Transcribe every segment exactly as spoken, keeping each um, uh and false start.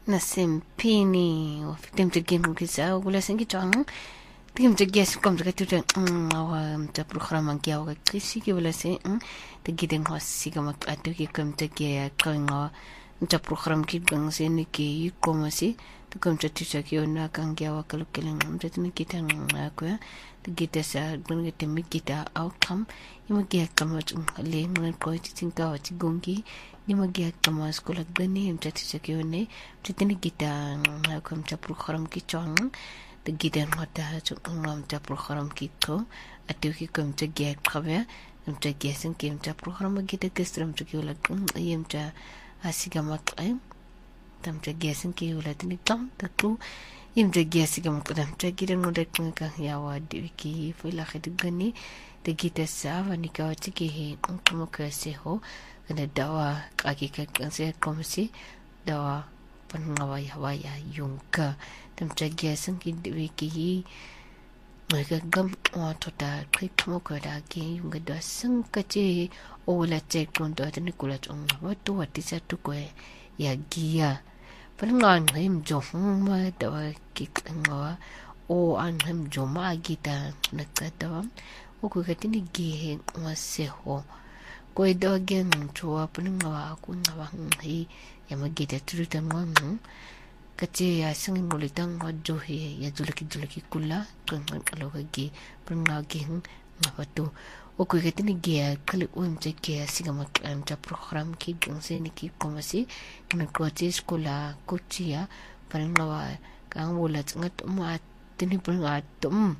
nasempini waftemtegin kisa kula sengitwang tigimtegias komzakatuta awa mta programa kia wa kisi ki wala se tegiden hosi kama atuki komtegia kanga mta program ki gangse ni ki komasi tukamta tisa ki ona kangia wa kalukelen mta tini kita ngakwa tegita sa bungete mikita outcome imagia kama le mwen ko tinka wa tigongi nimagia kama skola gani mta tisa ki one mta tini kita ngakwa mta program ki chong tegiden hota mta program ki to atuki komta gia khabya mta giasen ki mta program gita kestram tuki wala yemta asiga makai tamta giasen ki wala tini tam tatu yemta giasiga makadam ta gidan no det kan yawa diki fila khidgani te gita sava nikawati ki he kuma kase ho kana dawa kaki kan se komsi dawa pangawa yawa ya yungka tamta giasen ki diki mereka gam waktu dah klik mau kerja lagi, juga dah sengkaji olah cek konto ada ni kulat ong, waktu waktu satu kue ya gia, penengan him jom mah dah kik ngawa, oh an him jom lagi dah nak dah, oh kue kati ni gia masih ho, kue dah gen cua penengawa aku ngawa hi, yang magi dah cerita ngam. Kecil ya sengin ngulitang wajo he ya julaki julaki kula kan kalau lagi pernah lagi apa tu oku kata ni dia kali um cek ya singa mak am ca program ki gangse ni ki komasi kena kuaci sekolah kuci ya paling lawa kang bola ngat mat tini pernah tum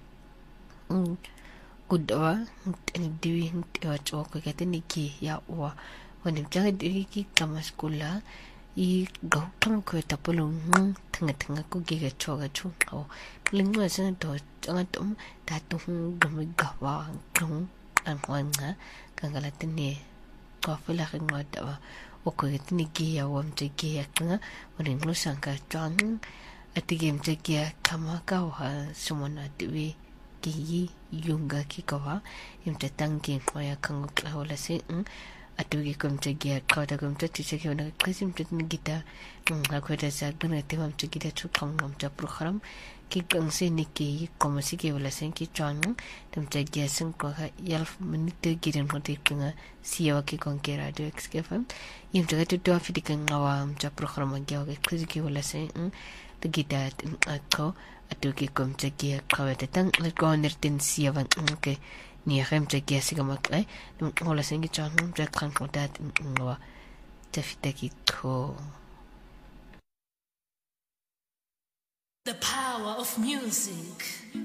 kudawa ni diwi wa oku kata ni ki ya wa wanim jangan diwi ki kama sekolah i go tang ko tapulung tanga tanga ko giga choga chu o lingwa san to anga tum ta tu gam ga wa tung an wanga kangala tini ko fela ngwa da o ko tini gi ya wam te gi ya kanga wani nglo sanka chang atigem te gi kama ka wa sumona tiwi gi yunga ki ka wa imte tangi ko ya kango la wala se atuki komta gia kota komta tisa ki wana kasim tutni kita aku ada sagun ati wam tu kita tu kong komta program ki gangse ni ki komasi ki wala sen ki chong komta gia sen ko ha yalf menit giren ko te kunga siya ki kong ki radio xkfm yim tu tu tu afidi kan ngawa komta program gia ki kuzi ki wala sen tu kita ako atuki komta gia kawata tang ko nertin siya wan ke ni rem te kia siga makai ngola sengi chan te kan kontat ngwa te fitaki to. The power of music.